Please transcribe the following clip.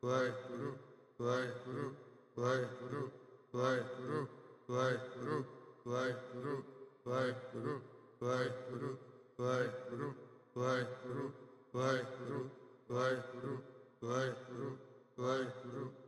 Waheguru Waheguru Waheguru Waheguru Waheguru Waheguru Waheguru Waheguru Waheguru Waheguru Waheguru Waheguru Waheguru Waheguru